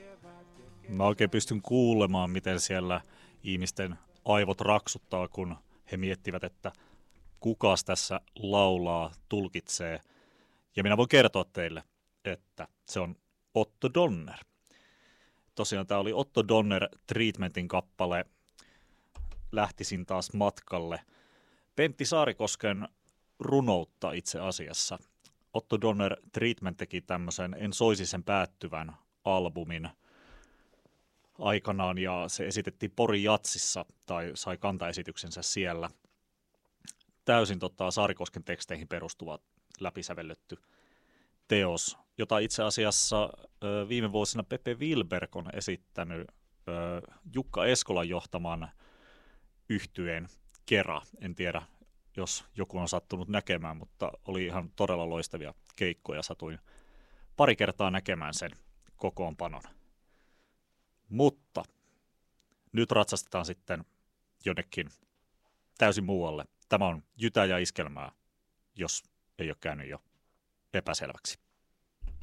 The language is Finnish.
Mä oikein pystyn kuulemaan, miten siellä ihmisten aivot raksuttaa, kun he miettivät, että kukas tässä laulaa, tulkitsee. Ja minä voin kertoa teille, että se on Otto Donner. Tosiaan tämä oli Otto Donner Treatmentin kappale. Lähtisin taas matkalle. Pentti Saarikosken runoutta itse asiassa. Otto Donner Treatment teki tämmöisen En soisi sen päättyvän albumin aikanaan ja se esitettiin Porin Jatsissa tai sai kantaesityksensä siellä. Täysin Saarikosken teksteihin perustuva läpisävelletty teos, jota itse asiassa viime vuosina Pepe Wilberg on esittänyt Jukka Eskolan johtaman yhtyeen Kera. En tiedä, jos joku on sattunut näkemään, mutta oli ihan todella loistavia keikkoja. Satuin pari kertaa näkemään sen kokoonpanon. Mutta nyt ratsastetaan sitten jonnekin täysin muualle. Tämä on Jytä ja Iskelmää, jos ei ole käynyt jo epäselväksi.